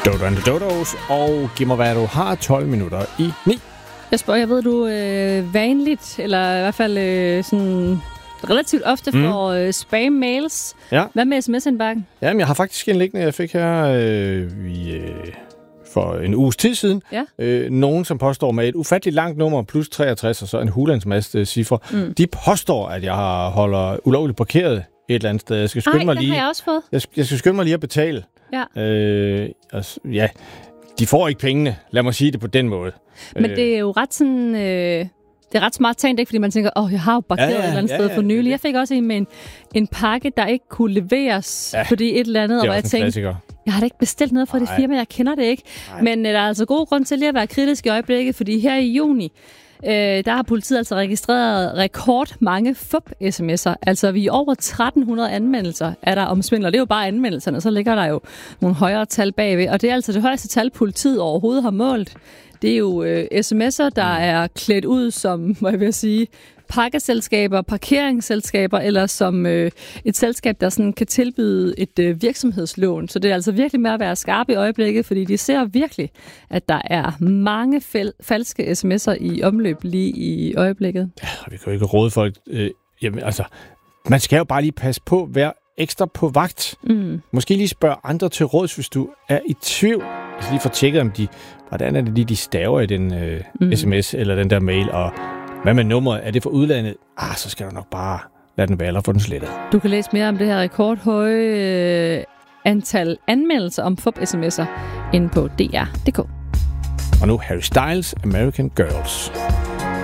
Dodo and the Dodos, og giv mig, hvad du har, 12 minutter i 9. Jeg ved, du vanligt, eller i hvert fald sådan relativt ofte får spam-mails. Ja. Hvad med sms-indbakken? Jamen, jeg har faktisk en liggende, jeg fik her for en uges tid siden. Ja. Nogen, som påstår med et ufatteligt langt nummer, plus 63, og så en hulandsmasse cifre. De påstår, at jeg holder ulovligt parkeret et eller andet sted. Jeg skal skynde mig lige. Har jeg også fået. Jeg skal skynde mig lige at betale. Ja. De får ikke pengene. Lad mig sige det på den måde. Men det er jo ret sådan... det er ret smart tænkt, ikke? Fordi man tænker, jeg har jo parkeret et eller andet sted for nylig. Jeg fik også en med en pakke, der ikke kunne leveres, fordi et eller andet, og jeg tænkte, jeg har da ikke bestilt noget fra det firma, jeg kender det ikke. Nej. Men der er altså god grund til lige at være kritisk i øjeblikket, fordi her i juni, der har politiet altså registreret rekordmange fup-sms'er. Altså vi er over 1300 anmeldelser er der om svindel, og det er jo bare anmeldelserne, så ligger der jo nogle højere tal bagved, og det er altså det højeste tal, politiet overhovedet har målt. Det er jo sms'er, der er klædt ud som, må jeg vil sige, pakkeselskaber, parkeringsselskaber, eller som et selskab, der sådan kan tilbyde et virksomhedslån. Så det er altså virkelig med at være skarp i øjeblikket, fordi de ser virkelig, at der er mange falske sms'er i omløb lige i øjeblikket. Ja, vi kan jo ikke råde folk. Man skal jo bare lige passe på, være ekstra på vagt. Måske lige spørge andre til råds, hvis du er i tvivl. Altså lige få tjekket, om hvordan er det lige, de staver i den sms eller den der mail, og hvad med nummeret? Er det fra udlandet? Så skal du nok bare lade den være, eller få den slettet. Du kan læse mere om det her rekordhøje antal anmeldelser om fup-sms'er inde på dr.dk. Og nu Harry Styles, American Girls.